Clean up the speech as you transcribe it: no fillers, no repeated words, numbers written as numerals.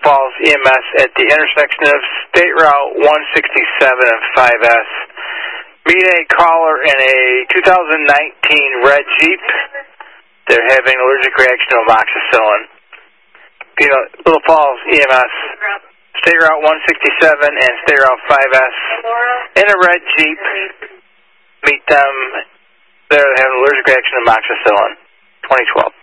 Falls EMS at the intersection of State Route 167 and 5S. Meet a caller in a 2019 red Jeep. They're having an allergic reaction to amoxicillin. Little Falls EMS, State Route 167 and State Route 5S. In a red Jeep. Meet them. They're having an allergic reaction to amoxicillin. 2012.